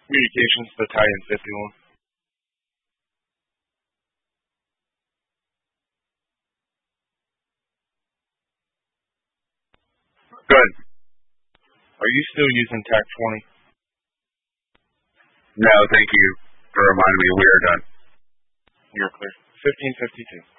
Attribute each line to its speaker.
Speaker 1: Communications Battalion 51. Good. Are you still using TAC 20?
Speaker 2: No, thank you for reminding me we are done.
Speaker 1: You're clear. 1552.